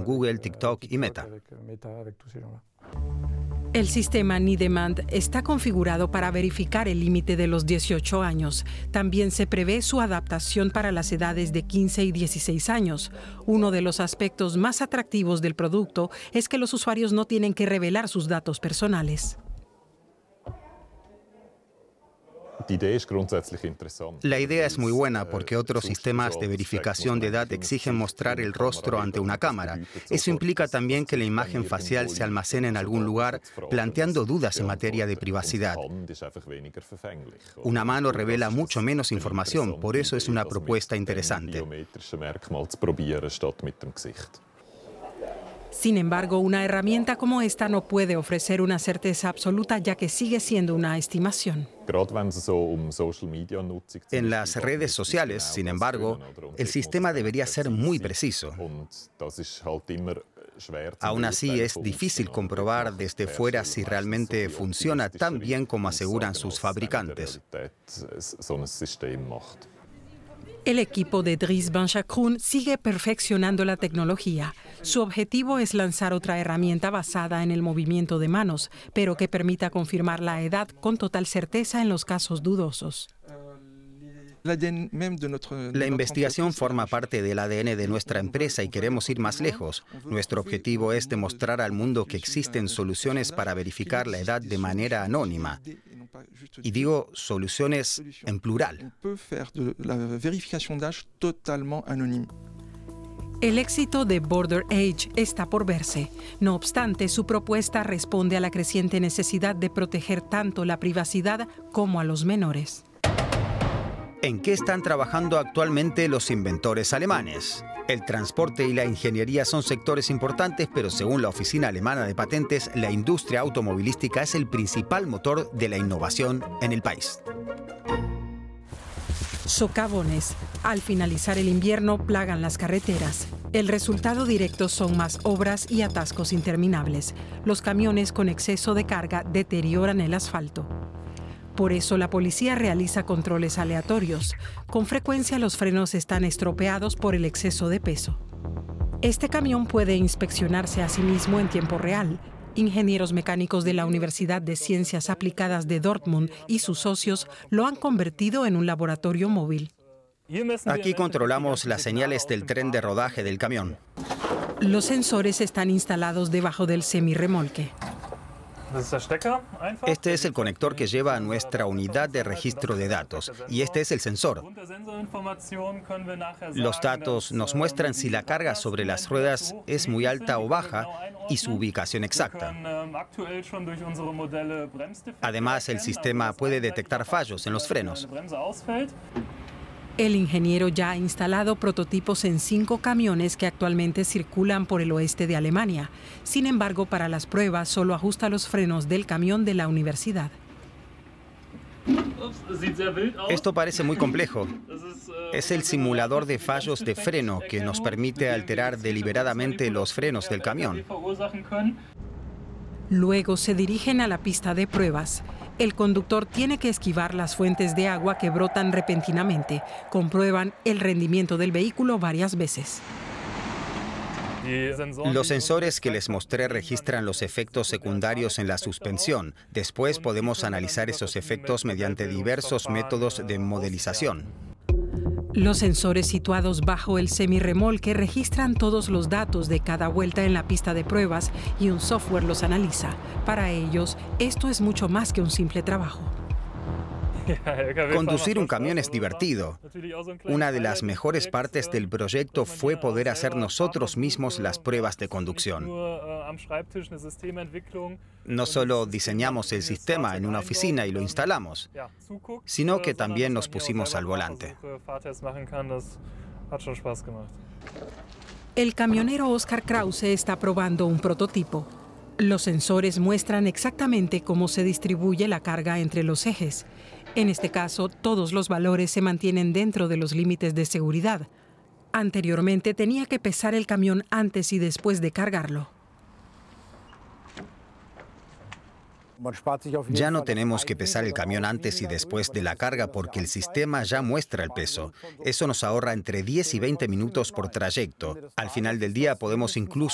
Google, TikTok y Meta. El sistema Nidemand está configurado para verificar el límite de los 18 años. También se prevé su adaptación para las edades de 15 y 16 años. Uno de los aspectos más atractivos del producto es que los usuarios no tienen que revelar sus datos personales. La idea es muy buena porque otros sistemas de verificación de edad exigen mostrar el rostro ante una cámara. Eso implica también que la imagen facial se almacene en algún lugar, planteando dudas en materia de privacidad. Una mano revela mucho menos información, por eso es una propuesta interesante. Sin embargo, una herramienta como esta no puede ofrecer una certeza absoluta, ya que sigue siendo una estimación. En las redes sociales, sin embargo, el sistema debería ser muy preciso. Aún así, es difícil comprobar desde fuera si realmente funciona tan bien como aseguran sus fabricantes. El equipo de Dries Van Schaackroen sigue perfeccionando la tecnología. Su objetivo es lanzar otra herramienta basada en el movimiento de manos, pero que permita confirmar la edad con total certeza en los casos dudosos. La investigación forma parte del ADN de nuestra empresa y queremos ir más lejos. Nuestro objetivo es demostrar al mundo que existen soluciones para verificar la edad de manera anónima. Y digo soluciones en plural. El éxito de Border Age está por verse. No obstante, su propuesta responde a la creciente necesidad de proteger tanto la privacidad como a los menores. ¿En qué están trabajando actualmente los inventores alemanes? El transporte y la ingeniería son sectores importantes, pero según la Oficina Alemana de Patentes, la industria automovilística es el principal motor de la innovación en el país. Socavones. Al finalizar el invierno, plagan las carreteras. El resultado directo son más obras y atascos interminables. Los camiones con exceso de carga deterioran el asfalto. Por eso la policía realiza controles aleatorios. Con frecuencia los frenos están estropeados por el exceso de peso. Este camión puede inspeccionarse a sí mismo en tiempo real. Ingenieros mecánicos de la Universidad de Ciencias Aplicadas de Dortmund y sus socios lo han convertido en un laboratorio móvil. Aquí controlamos las señales del tren de rodaje del camión. Los sensores están instalados debajo del semirremolque. Este es el conector que lleva a nuestra unidad de registro de datos y este es el sensor. Los datos nos muestran si la carga sobre las ruedas es muy alta o baja y su ubicación exacta. Además, el sistema puede detectar fallos en los frenos. El ingeniero ya ha instalado prototipos en 5 camiones que actualmente circulan por el oeste de Alemania. Sin embargo, para las pruebas solo ajusta los frenos del camión de la universidad. Esto parece muy complejo. Es el simulador de fallos de freno que nos permite alterar deliberadamente los frenos del camión. Luego se dirigen a la pista de pruebas. El conductor tiene que esquivar las fuentes de agua que brotan repentinamente. Comprueban el rendimiento del vehículo varias veces. Los sensores que les mostré registran los efectos secundarios en la suspensión. Después podemos analizar esos efectos mediante diversos métodos de modelización. Los sensores situados bajo el semirremolque registran todos los datos de cada vuelta en la pista de pruebas y un software los analiza. Para ellos, esto es mucho más que un simple trabajo. Conducir un camión es divertido. Una de las mejores partes del proyecto fue poder hacer nosotros mismos las pruebas de conducción. No solo diseñamos el sistema en una oficina y lo instalamos, sino que también nos pusimos al volante. El camionero Oscar Krause está probando un prototipo. Los sensores muestran exactamente cómo se distribuye la carga entre los ejes. En este caso, todos los valores se mantienen dentro de los límites de seguridad. Anteriormente tenía que pesar el camión antes y después de cargarlo. Ya no tenemos que pesar el camión antes y después de la carga porque el sistema ya muestra el peso. Eso nos ahorra entre 10 y 20 minutos por trayecto. Al final del día podemos incluso